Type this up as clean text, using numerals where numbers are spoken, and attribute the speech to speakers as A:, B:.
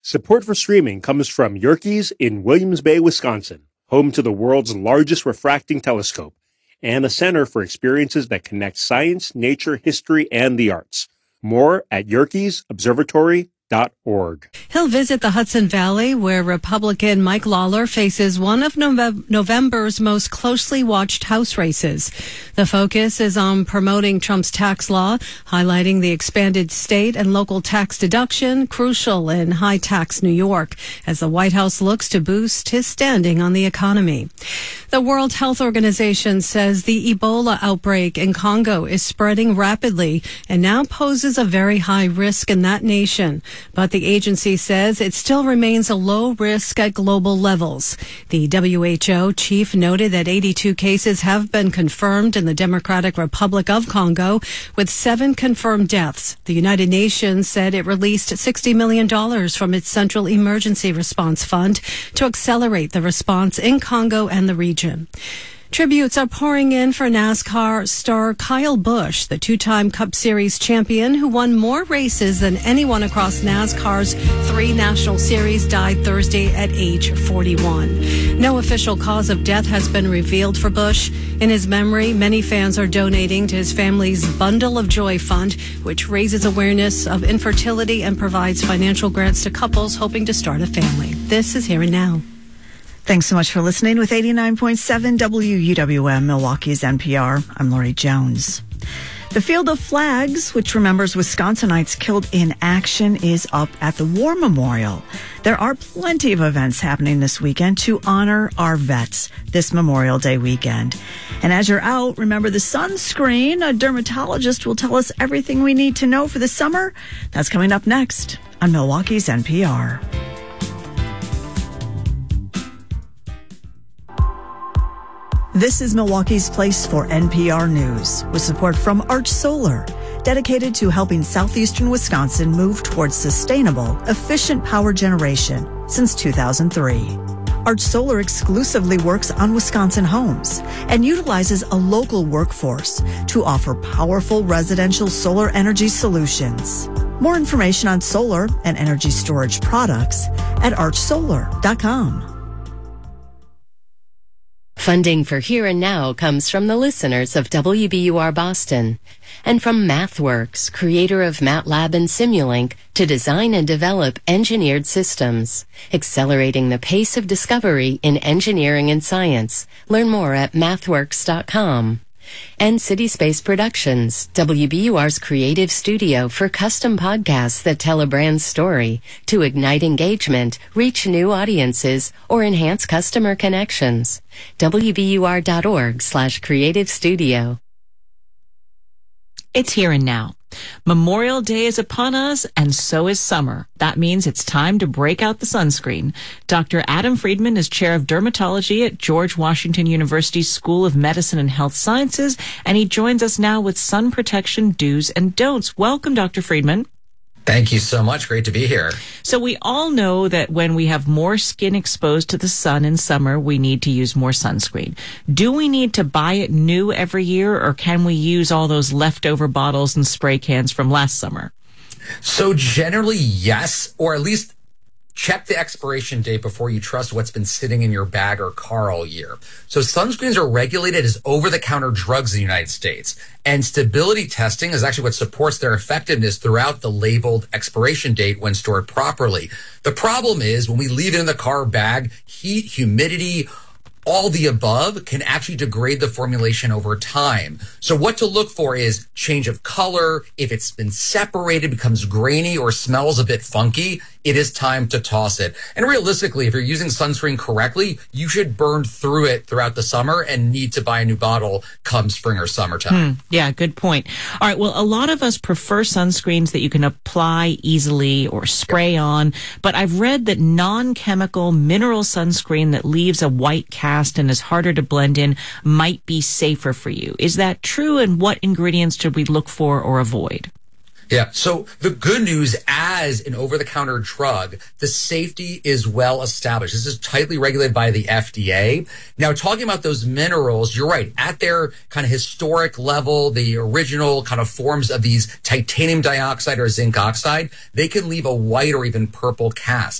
A: Support for streaming comes from Yerkes in Williams Bay, Wisconsin, home to the world's largest refracting telescope, and a center for experiences that connect science, nature, history, and the arts. More at yerkesobservatory.org.
B: He'll visit the Hudson Valley, where Republican Mike Lawler faces one of November's most closely watched House races. The focus is on promoting Trump's tax law, highlighting the expanded state and local tax deduction, crucial in high-tax New York, as the White House looks to boost his standing on the economy. The World Health Organization says the Ebola outbreak in Congo is spreading rapidly and now poses a very high risk in that nation. But the agency says it still remains a low risk at global levels. The WHO chief noted that 82 cases have been confirmed in the Democratic Republic of Congo, with 7 confirmed deaths. The United Nations said it released $60 million from its Central Emergency Response Fund to accelerate the response in Congo and the region. Tributes are pouring in for NASCAR star Kyle Busch, the 2-time Cup Series champion who won more races than anyone across NASCAR's 3 National Series, died Thursday at age 41. No official cause of death has been revealed for Busch. In his memory, many fans are donating to his family's Bundle of Joy Fund, which raises awareness of infertility and provides financial grants to couples hoping to start a family. This is Here and Now.
C: Thanks so much for listening with 89.7 WUWM, Milwaukee's NPR. I'm Lori Jones. The Field of Flags, which remembers Wisconsinites killed in action, is up at the War Memorial. There are plenty of events happening this weekend to honor our vets this Memorial Day weekend. And as you're out, remember the sunscreen. A dermatologist will tell us everything we need to know for the summer. That's coming up next on Milwaukee's NPR. This is Milwaukee's Place for NPR News, with support from Arch Solar, dedicated to helping southeastern Wisconsin move towards sustainable, efficient power generation since 2003. Arch Solar exclusively works on Wisconsin homes and utilizes a local workforce to offer powerful residential solar energy solutions. More information on solar and energy storage products at archsolar.com.
D: Funding for Here and Now comes from the listeners of WBUR Boston and from MathWorks, creator of MATLAB and Simulink, to design and develop engineered systems, accelerating the pace of discovery in engineering and science. Learn more at mathworks.com. And CitySpace Productions, WBUR's creative studio for custom podcasts that tell a brand's story to ignite engagement, reach new audiences, or enhance customer connections. WBUR.org/creative studio.
E: It's Here and Now. Memorial Day is upon us, and so is summer. That means it's time to break out the sunscreen. Dr. Adam Friedman is chair of dermatology at George Washington University's School of Medicine and Health Sciences, and he joins us now with sun protection do's and don'ts. Welcome, Dr. Friedman.
F: Thank you so much. Great to be here.
E: So we all know that when we have more skin exposed to the sun in summer, we need to use more sunscreen. Do we need to buy it new every year, or can we use all those leftover bottles and spray cans from last summer?
F: So generally, yes, or at least check the expiration date before you trust what's been sitting in your bag or car all year. So sunscreens are regulated as over-the-counter drugs in the United States, and stability testing is actually what supports their effectiveness throughout the labeled expiration date when stored properly. The problem is when we leave it in the car bag, heat, humidity, all the above can actually degrade the formulation over time. So what to look for is change of color. If it's been separated, becomes grainy, or smells a bit funky, it is time to toss it. And realistically, if you're using sunscreen correctly, you should burn through it throughout the summer and need to buy a new bottle come spring or summertime.
E: Yeah, good point. All right, well, a lot of us prefer sunscreens that you can apply easily or spray on, but I've read that non-chemical mineral sunscreen that leaves a white cast and is harder to blend in might be safer for you. Is that true, and what ingredients should we look for or avoid?
F: Yeah. So the good news, as an over-the-counter drug, the safety is well established. This is tightly regulated by the FDA. Now, talking about those minerals, you're right. At their kind of historic level, the original kind of forms of these titanium dioxide or zinc oxide, they can leave a white or even purple cast.